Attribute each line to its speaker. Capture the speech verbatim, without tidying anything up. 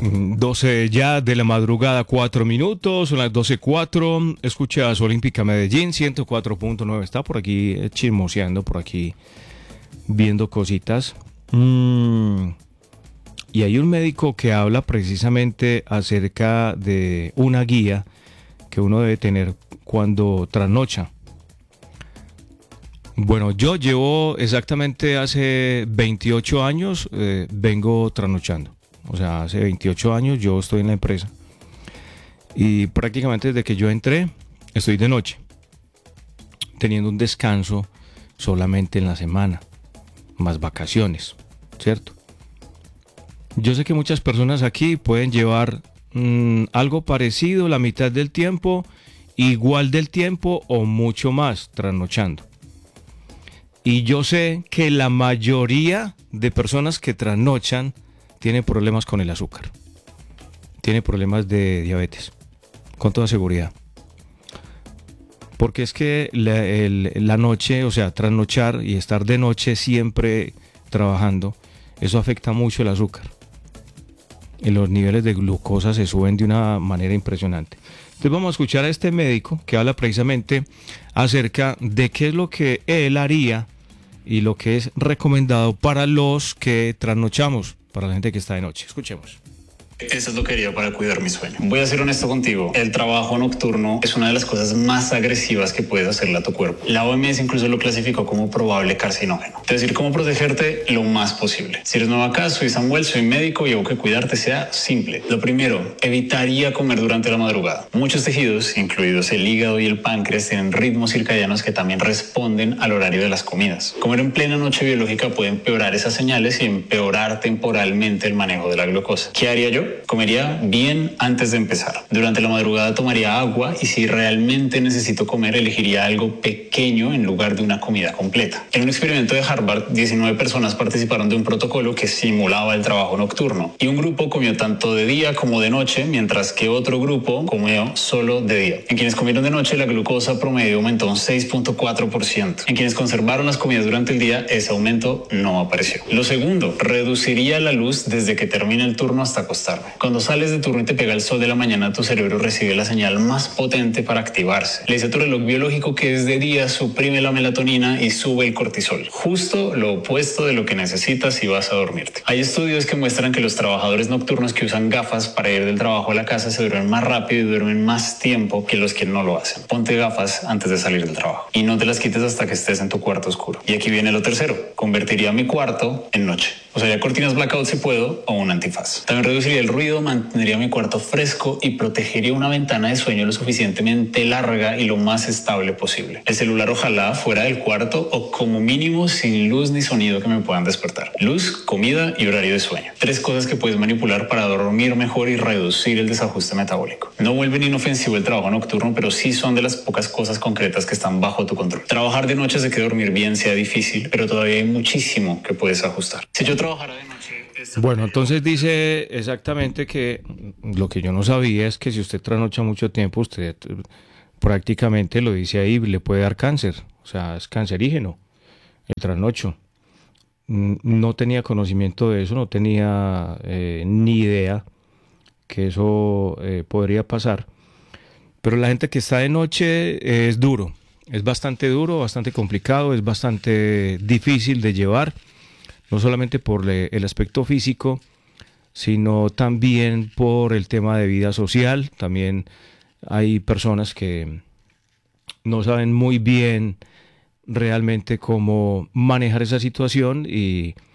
Speaker 1: doce ya de la madrugada, cuatro minutos, son las doce cuatro. Escuchas Olímpica Medellín, ciento cuatro punto nueve. Está por aquí eh, chismoseando, por aquí viendo cositas. Mm, y hay un médico que habla precisamente acerca de una guía que uno debe tener cuando trasnocha. Bueno, yo llevo exactamente hace veintiocho años, eh, vengo trasnochando. O sea, hace veintiocho años yo estoy en la empresa y prácticamente desde que yo entré estoy de noche, teniendo un descanso solamente en la semana, más vacaciones, ¿cierto? Yo sé que muchas personas aquí pueden llevar mmm, algo parecido la mitad del tiempo, igual del tiempo o mucho más trasnochando. Y yo sé que la mayoría de personas que trasnochan tiene problemas con el azúcar, tiene problemas de diabetes, con toda seguridad. Porque es que la, el, la noche, o sea, trasnochar y estar de noche siempre trabajando, eso afecta mucho el azúcar. Y los niveles de glucosa se suben de una manera impresionante. Entonces vamos a escuchar a este médico que habla precisamente acerca de qué es lo que él haría y lo que es recomendado para los que trasnochamos, para la gente que está de noche. Escuchemos.
Speaker 2: Eso es lo que haría para cuidar mi sueño. Voy a ser honesto contigo. El trabajo nocturno es una de las cosas más agresivas que puedes hacerle a tu cuerpo. La O M S incluso lo clasificó como probable carcinógeno. Es decir, cómo protegerte lo más posible. Si eres nuevo acá, soy Samuel, soy médico y hago que cuidarte sea simple. Lo primero, evitaría comer durante la madrugada. Muchos tejidos, incluidos el hígado y el páncreas, tienen ritmos circadianos que también responden al horario de las comidas. Comer en plena noche biológica puede empeorar esas señales y empeorar temporalmente el manejo de la glucosa. ¿Qué haría yo? Comería bien antes de empezar. Durante la madrugada tomaría agua y si realmente necesito comer, elegiría algo pequeño en lugar de una comida completa. En un experimento de Harvard, diecinueve personas participaron de un protocolo que simulaba el trabajo nocturno y un grupo comió tanto de día como de noche, mientras que otro grupo comió solo de día. En quienes comieron de noche, la glucosa promedio aumentó un seis punto cuatro por ciento. En quienes conservaron las comidas durante el día, ese aumento no apareció. Lo segundo, reduciría la luz desde que termine el turno hasta acostarme. Cuando sales de turno y te pega el sol de la mañana, tu cerebro recibe la señal más potente para activarse. Le dice a tu reloj biológico que es de día, suprime la melatonina y sube el cortisol. Justo lo opuesto de lo que necesitas si vas a dormirte. Hay estudios que muestran que los trabajadores nocturnos que usan gafas para ir del trabajo a la casa se duermen más rápido y duermen más tiempo que los que no lo hacen. Ponte gafas antes de salir del trabajo y no te las quites hasta que estés en tu cuarto oscuro. Y aquí viene lo tercero. Convertiría mi cuarto en noche. Usaría cortinas blackout si puedo o un antifaz. También reduciría el ruido, mantendría mi cuarto fresco y protegería una ventana de sueño lo suficientemente larga y lo más estable posible. El celular ojalá fuera del cuarto o como mínimo sin luz ni sonido que me puedan despertar. Luz, comida y horario de sueño. Tres cosas que puedes manipular para dormir mejor y reducir el desajuste metabólico. No vuelven inofensivo el trabajo nocturno, pero sí son de las pocas cosas concretas que están bajo tu control. Trabajar de noche hace que dormir bien sea difícil, pero todavía hay muchísimo que puedes ajustar. Si yo trabajara de noche...
Speaker 1: Bueno, entonces dice exactamente que lo que yo no sabía es que si usted trasnocha mucho tiempo, usted prácticamente lo dice ahí, le puede dar cáncer, o sea, es cancerígeno el trasnocho. No tenía conocimiento de eso, no tenía eh, ni idea que eso eh, podría pasar. Pero la gente que está de noche es duro, es bastante duro, bastante complicado, es bastante difícil de llevar. No solamente por el aspecto físico, sino también por el tema de vida social. También hay personas que no saben muy bien realmente cómo manejar esa situación y